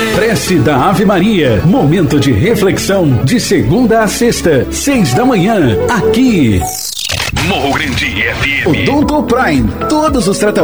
Prece da Ave Maria. Momento de reflexão de segunda a sexta, 6 da manhã, aqui. Morro Grande FM. Odonto Prime. Todos os tratamentos